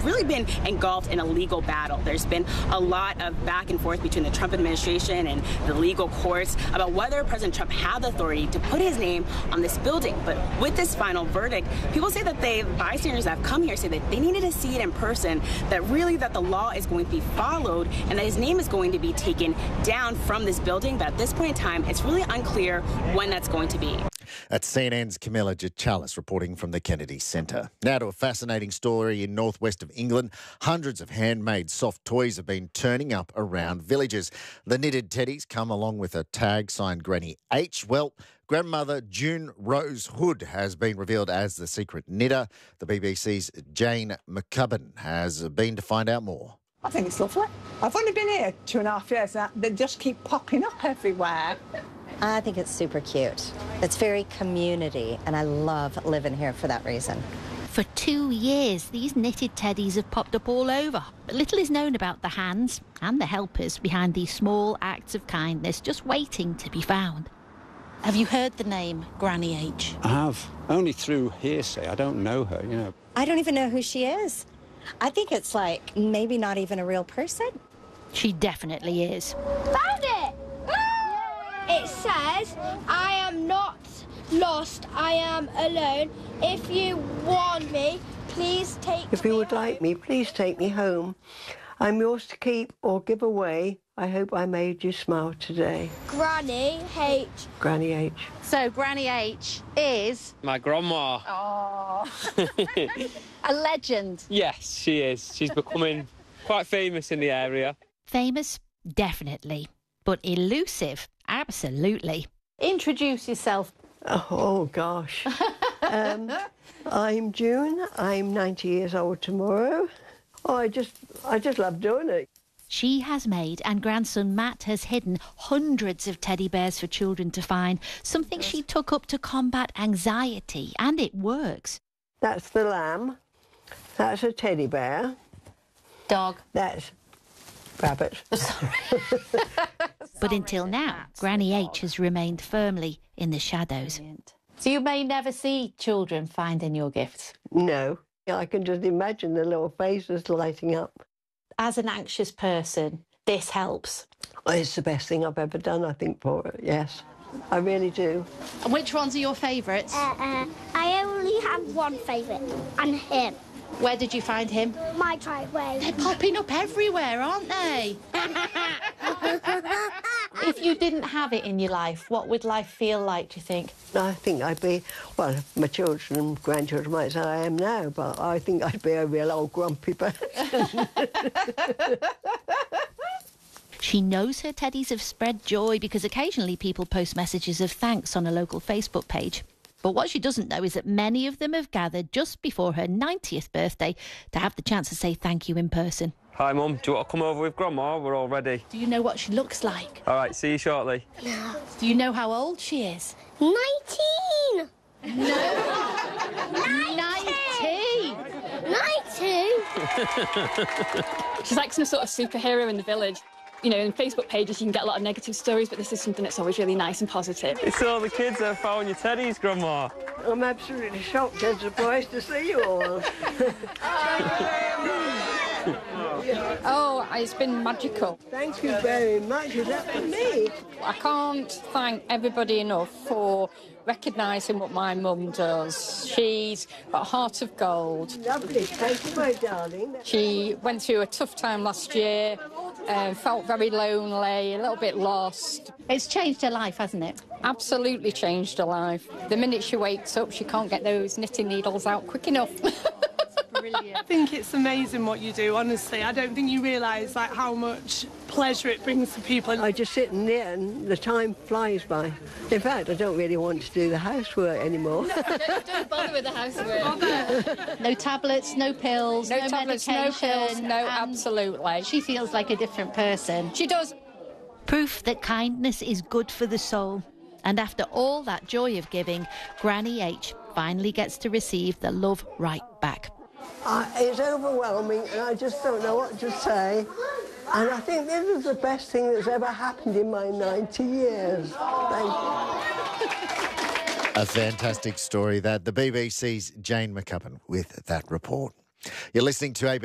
really been engulfed in a legal battle. There's been a lot of back and forth between the Trump administration and the legal courts about whether President Trump had the authority to put his name on this building. But with this final verdict, people say that bystanders that have come here say that they needed to see it in person, that the law is going to be followed and that his name is going to be taken down from this building. But at this point in time, it's really unclear when that's going to be. That's CNN's Camilla Gichalis reporting from the Kennedy Centre. Now to a fascinating story in northwest of England. Hundreds of handmade soft toys have been turning up around villages. The knitted teddies come along with a tag signed Granny H. Well, grandmother June Rose Hood has been revealed as the secret knitter. The BBC's Jane McCubbin has been to find out more. I think it's lovely. I've only been here 2.5 years and they just keep popping up everywhere. I think it's super cute. It's very community, and I love living here for that reason. For 2 years, these knitted teddies have popped up all over. But little is known about the hands and the helpers behind these small acts of kindness just waiting to be found. Have you heard the name Granny H? I have. Only through hearsay. I don't know her, you know. I don't even know who she is. I think it's like maybe not even a real person. She definitely is. Found it! It says, I am not lost, I am alone. If you want me, please take me. If you would like me, please take me home. I'm yours to keep or give away. I hope I made you smile today. Granny H. Granny H. So Granny H is... my grandma. Oh. A legend. Yes, she is. She's becoming quite famous in the area. Famous? Definitely. But elusive? Absolutely. Introduce yourself. Oh gosh. I'm June. I'm 90 years old tomorrow. Oh, I just love doing it. She has made, and grandson Matt has hidden, hundreds of teddy bears for children to find, something she took up to combat anxiety, and it works. That's the lamb. That's a teddy bear. Dog. That's rabbit. Sorry. But until now, Granny H has remained firmly in the shadows. So you may never see children finding your gifts? No. I can just imagine the little faces lighting up. As an anxious person, this helps. It's the best thing I've ever done, I think, for it, yes. I really do. And which ones are your favourites? I only have one favourite, and him. Where did you find him? My driveway. They're popping up everywhere, aren't they? If you didn't have it in your life, what would life feel like, do you think? I think I'd be, well, my children and grandchildren might say I am now, but I think I'd be a real old grumpy person. She knows her teddies have spread joy because occasionally people post messages of thanks on a local Facebook page. But what she doesn't know is that many of them have gathered just before her 90th birthday to have the chance to say thank you in person. Hi, Mum. Do you want to come over with Grandma? We're all ready. Do you know what she looks like? All right, see you shortly. No. Do you know how old she is? 19! No. 19! 19! She's like some sort of superhero in the village. You know, in Facebook pages, you can get a lot of negative stories, but this is something that's always really nice and positive. It's all the kids that have found your teddies, Grandma. I'm absolutely shocked and surprised to see you all. Oh, it's been magical. Thank you very much. Is that for me? I can't thank everybody enough for recognising what my mum does. She's got a heart of gold. Lovely. Thank you, my darling. She went through a tough time last year, felt very lonely, a little bit lost. It's changed her life, hasn't it? Absolutely changed her life. The minute she wakes up, she can't get those knitting needles out quick enough. Brilliant. I think it's amazing what you do, honestly. I don't think you realise like how much pleasure it brings to people. I just sit in there and the time flies by. In fact, I don't really want to do the housework anymore. No, don't bother with the housework. No tablets, no pills, no tablets, medication. no pills, no, absolutely. She feels like a different person. She does. Proof that kindness is good for the soul. And after all that joy of giving, Granny H finally gets to receive the love right back. It's overwhelming and I just don't know what to say. And I think this is the best thing that's ever happened in my 90 years. Thank you. A fantastic story that. The BBC's Jane McCubbin with that report. You're listening to ABC.